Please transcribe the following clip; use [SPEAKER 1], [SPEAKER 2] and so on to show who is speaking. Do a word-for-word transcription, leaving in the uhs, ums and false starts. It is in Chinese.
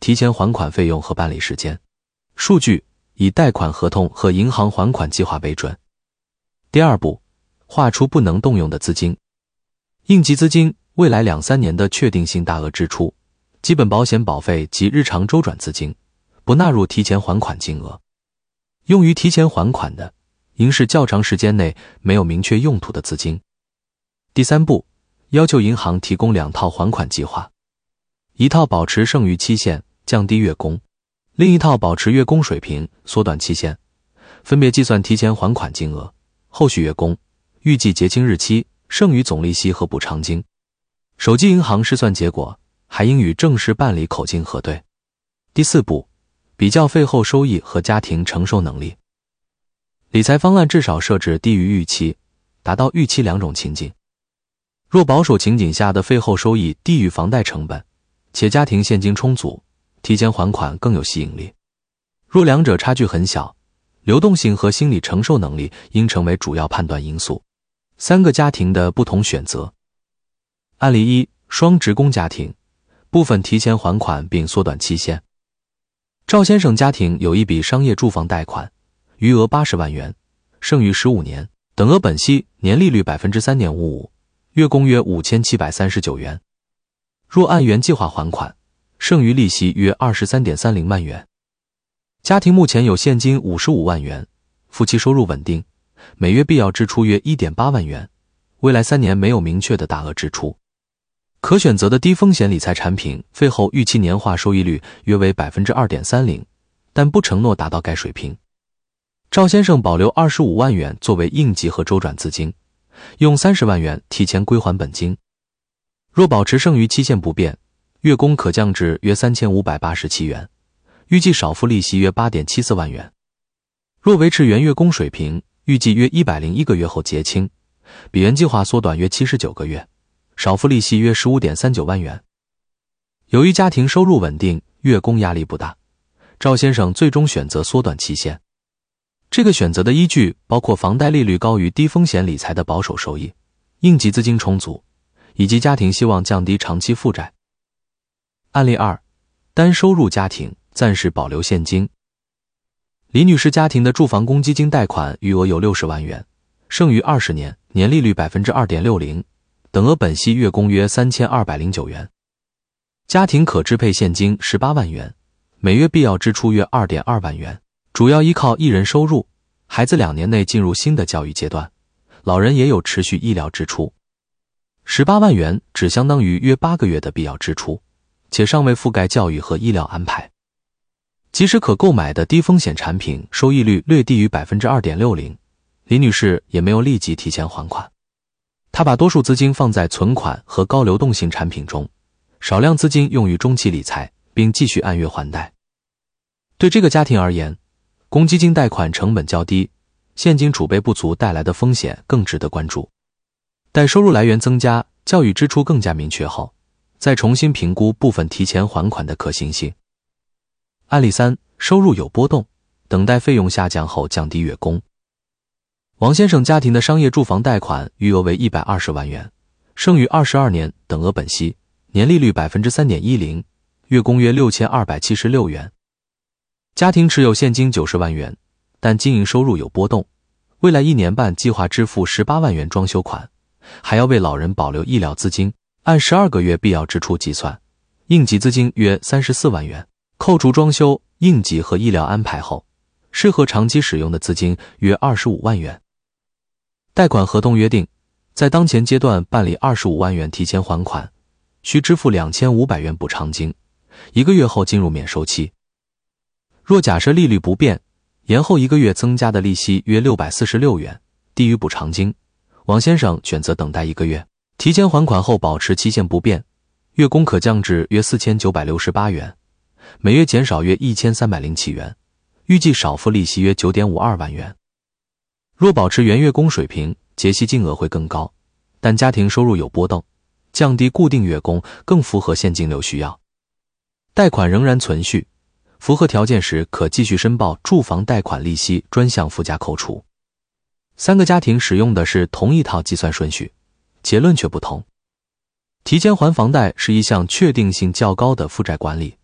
[SPEAKER 1] 提前还款费用和办理时间。数据以贷款合同和银行还款计划为准。第二步，划出不能动用的资金。应急资金，未来两三年的确定性大额支出，基本保险保费及日常周转资金，不纳入提前还款金额。用于提前还款的，应是较长时间内没有明确用途的资金。第三步，要求银行提供两套还款计划，一套保持剩余期限，降低月供；另一套保持月供水平，缩短期限，分别计算提前还款金额、后续月供、预计结清日期、剩余总利息和补偿金。手机银行试算结果还应与正式办理口径核对。第四步，比较费后收益和家庭承受能力。理财方案至少设置低于预期，达到预期两种情景。若保守情景下的费后收益低于房贷成本，且家庭现金充足，提前还款更有吸引力。若两者差距很小，流动性和心理承受能力应成为主要判断因素。三个家庭的不同选择。案例一，双职工家庭，部分提前还款并缩短期限。赵先生家庭有一笔商业住房贷款，余额八十万元，剩余十五年，等额本息，年利率 百分之三点五五， 月供约五千七百三十九元。若按原计划还款，剩余利息约 二十三点三零万元。家庭目前有现金五十五万元，夫妻收入稳定，每月必要支出约 一点八万元，未来三年没有明确的大额支出。可选择的低风险理财产品，费后预期年化收益率约为 百分之二点三零， 但不承诺达到该水平。赵先生保留二十五万元作为应急和周转资金，用三十万元提前归还本金。若保持剩余期限不变，月供可降至约三千五百八十七元，预计少付利息约 八点七四万元。若维持原月供水平，预计约一百零一个月后结清，比原计划缩短约七十九个月，少付利息约 十五点三九万元。由于家庭收入稳定，月供压力不大，赵先生最终选择缩短期限。这个选择的依据包括房贷利率高于低风险理财的保守收益，应急资金充足，以及家庭希望降低长期负债。案例二，单收入家庭，暂时保留现金。李女士家庭的住房公积金贷款余额有六十万元，剩余二十年，年利率 百分之二点六零， 等额本息月供约三千二百零九元。家庭可支配现金十八万元，每月必要支出约 二点二万元，主要依靠一人收入，孩子两年内进入新的教育阶段，老人也有持续医疗支出。十八万元只相当于约八个月的必要支出，且尚未覆盖教育和医疗安排。即使可购买的低风险产品收益率略低于 百分之二点六零， 李女士也没有立即提前还款。她把多数资金放在存款和高流动性产品中，少量资金用于中期理财，并继续按月还贷。对这个家庭而言，公积金贷款成本较低，现金储备不足带来的风险更值得关注。待收入来源增加，教育支出更加明确后，再重新评估部分提前还款的可行性。案例三，收入有波动，等待费用下降后降低月供。王先生家庭的商业住房贷款余额为一百二十万元，剩余二十二年，等额本息，年利率 百分之三点一零， 月供约六千二百七十六元。家庭持有现金九十万元，但经营收入有波动，未来一年半计划支付十八万元装修款，还要为老人保留医疗资金，按十二个月必要支出计算，应急资金约三十四万元，扣除装修、应急和医疗安排后，适合长期使用的资金约二十五万元。贷款合同约定，在当前阶段办理二十五万元提前还款，需支付两千五百元补偿金，一个月后进入免收期。若假设利率不变，延后一个月增加的利息约六百四十六元，低于补偿金，王先生选择等待一个月，提前还款后保持期限不变，月供可降至约四千九百六十八元，每月减少约一千三百零七元，预计少付利息约 九点五二万元。若保持原月供水平，结息金额会更高，但家庭收入有波动，降低固定月供更符合现金流需要。贷款仍然存续，符合条件时可继续申报住房贷款利息专项附加扣除。三个家庭使用的是同一套计算顺序，结论却不同。提前还房贷是一项确定性较高的负债管理，